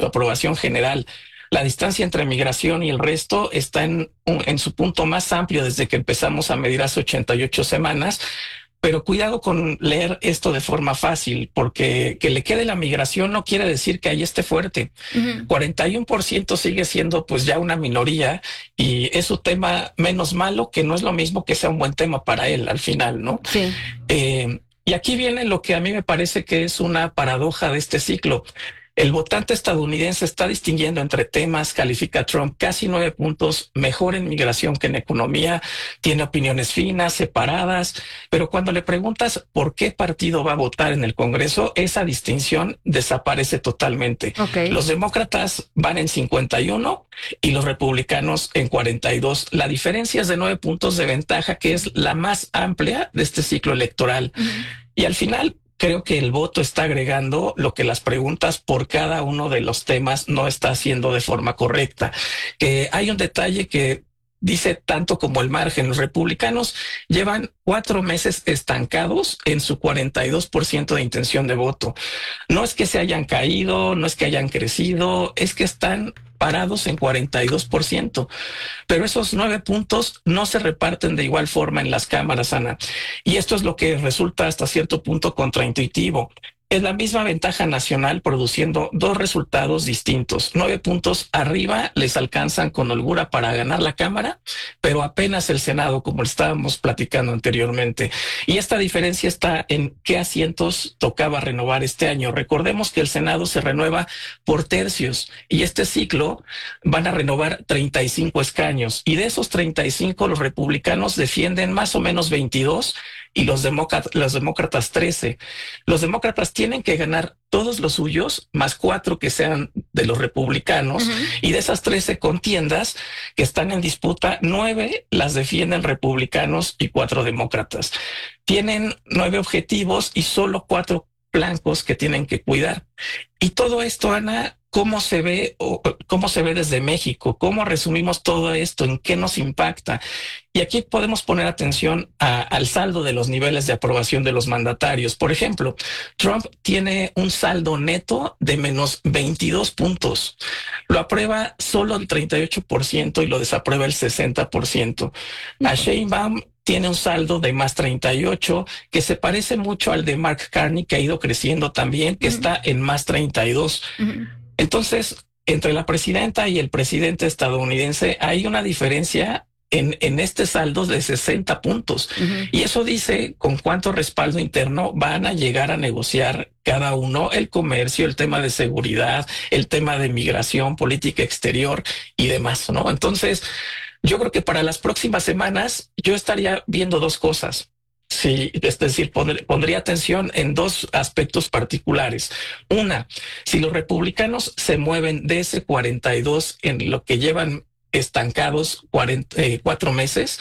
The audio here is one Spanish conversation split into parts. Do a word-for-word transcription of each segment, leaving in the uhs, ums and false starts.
aprobación general. La distancia entre migración y el resto está en, en su punto más amplio desde que empezamos a medir hace ochenta y ocho semanas. Pero cuidado con leer esto de forma fácil, porque que le quede la migración no quiere decir que ahí esté fuerte. Uh-huh. cuarenta y uno por ciento sigue siendo pues ya una minoría y es un tema menos malo, que no es lo mismo que sea un buen tema para él al final, ¿no? Sí. Eh, y aquí viene lo que a mí me parece que es una paradoja de este ciclo. El votante estadounidense está distinguiendo entre temas, califica a Trump casi nueve puntos mejor en migración que en economía, tiene opiniones finas, separadas, pero cuando le preguntas por qué partido va a votar en el Congreso, esa distinción desaparece totalmente. Okay. Los demócratas van en cincuenta y uno y los republicanos en cuarenta y dos. La diferencia es de nueve puntos de ventaja, que es la más amplia de este ciclo electoral. Uh-huh. Y al final, creo que el voto está agregando lo que las preguntas por cada uno de los temas no está haciendo de forma correcta. Que hay un detalle que dice tanto como el margen. Los republicanos llevan cuatro meses estancados en su cuarenta y dos por ciento de intención de voto. No es que se hayan caído, no es que hayan crecido, es que están parados en cuarenta y dos por ciento. Pero esos nueve puntos no se reparten de igual forma en las cámaras, Ana. Y esto es lo que resulta hasta cierto punto contraintuitivo. Es la misma ventaja nacional produciendo dos resultados distintos. Nueve puntos arriba les alcanzan con holgura para ganar la Cámara, pero apenas el Senado, como estábamos platicando anteriormente. Y esta diferencia está en qué asientos tocaba renovar este año. Recordemos que el Senado se renueva por tercios y este ciclo van a renovar treinta y cinco escaños. Y de esos treinta y cinco, los republicanos defienden más o menos veintidós y los demócratas, los demócratas trece. Los demócratas tienen que ganar todos los suyos, más cuatro que sean de los republicanos, uh-huh. y de esas trece contiendas que están en disputa, nueve las defienden republicanos y cuatro demócratas. Tienen nueve objetivos y solo cuatro blancos que tienen que cuidar. Y todo esto, Ana, ¿cómo se ve o cómo se ve desde México? ¿Cómo resumimos todo esto? ¿En qué nos impacta? Y aquí podemos poner atención a, al saldo de los niveles de aprobación de los mandatarios. Por ejemplo, Trump tiene un saldo neto de menos veintidós puntos. Lo aprueba solo el treinta y ocho por ciento y lo desaprueba el sesenta por ciento. A Sheinbaum tiene un saldo de más treinta y ocho, que se parece mucho al de Mark Carney, que ha ido creciendo también, que uh-huh. está en más treinta y dos. Uh-huh. Entonces, entre la presidenta y el presidente estadounidense hay una diferencia en, en este saldo de sesenta puntos. Uh-huh. Y eso dice con cuánto respaldo interno van a llegar a negociar cada uno el comercio, el tema de seguridad, el tema de migración, política exterior y demás, ¿no? Entonces, yo creo que para las próximas semanas yo estaría viendo dos cosas. Sí, es decir, pondr- pondría atención en dos aspectos particulares. Una, si los republicanos se mueven de ese cuarenta y dos en lo que llevan estancados cuarenta, eh, cuatro meses,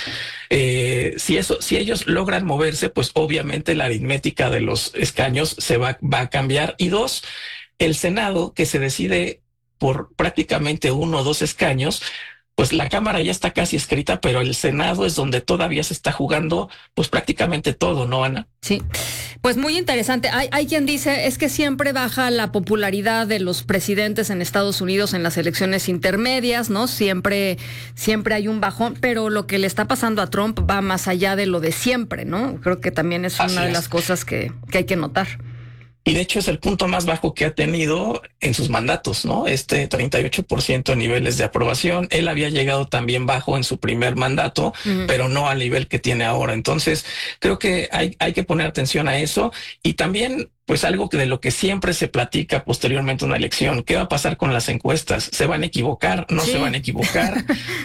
eh, si eso, si ellos logran moverse, pues obviamente la aritmética de los escaños se va, va a cambiar. Y dos, el Senado, que se decide por prácticamente uno o dos escaños, pues la Cámara ya está casi escrita, pero el Senado es donde todavía se está jugando pues prácticamente todo, ¿no, Ana? Sí, pues muy interesante. Hay, hay quien dice, es que siempre baja la popularidad de los presidentes en Estados Unidos en las elecciones intermedias, ¿no? Siempre, siempre hay un bajón, pero lo que le está pasando a Trump va más allá de lo de siempre, ¿no? Creo que también es Así una de es. las cosas que, que hay que notar. Y de hecho es el punto más bajo que ha tenido en sus mandatos, ¿no? Este treinta y ocho por ciento de niveles de aprobación. Él había llegado también bajo en su primer mandato, uh-huh. pero no al nivel que tiene ahora. Entonces, creo que hay, hay que poner atención a eso. Y también, pues algo que de lo que siempre se platica posteriormente a una elección, ¿qué va a pasar con las encuestas? ¿Se van a equivocar? ¿No sí. se van a equivocar?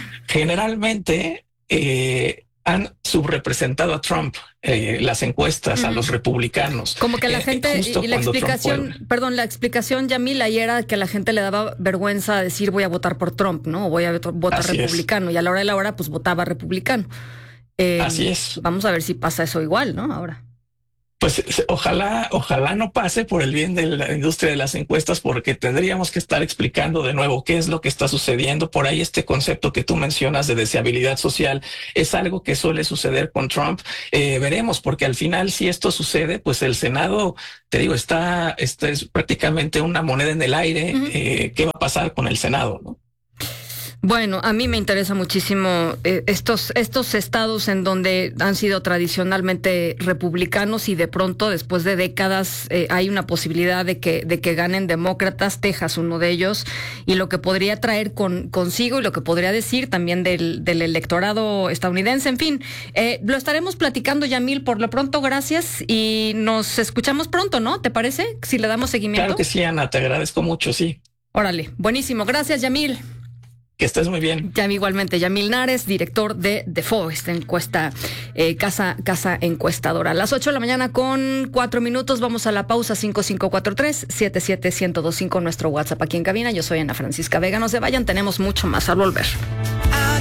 Generalmente, eh, han subrepresentado a Trump eh, las encuestas, uh-huh. a los republicanos. Como que la eh, gente, y la explicación, perdón, la explicación, Yamil, ayer era que a la gente le daba vergüenza decir voy a votar por Trump, ¿no? O voy a votar Así republicano. Es. Y a la hora de la hora, pues votaba republicano. Eh, Así es. Vamos a ver si pasa eso igual, ¿no? Ahora. Pues ojalá, ojalá no pase por el bien de la industria de las encuestas, porque tendríamos que estar explicando de nuevo qué es lo que está sucediendo. Por ahí este concepto que tú mencionas de deseabilidad social es algo que suele suceder con Trump. Eh, veremos, porque al final si esto sucede, pues el Senado, te digo, está, está es prácticamente una moneda en el aire. Uh-huh. eh, ¿Qué va a pasar con el Senado, no? Bueno, a mí me interesa muchísimo eh, estos estos estados en donde han sido tradicionalmente republicanos y de pronto, después de décadas, eh, hay una posibilidad de que de que ganen demócratas. Texas, uno de ellos, y lo que podría traer con consigo y lo que podría decir también del, del electorado estadounidense. En fin, eh, lo estaremos platicando, Yamil. Por lo pronto, gracias y nos escuchamos pronto, ¿no? ¿Te parece? Si le damos seguimiento. Claro que sí, Ana, te agradezco mucho, sí. Órale, buenísimo. Gracias, Yamil. Que estés muy bien. Ya igualmente, Yamil Nares, director de Defo, esta encuesta, eh, casa, casa encuestadora. A las ocho de la mañana con cuatro minutos, vamos a la pausa. Cinco cinco cuatro tres, siete siete, uno cero dos cinco, nuestro WhatsApp aquí en cabina. Yo soy Ana Francisca Vega, no se vayan, tenemos mucho más al volver.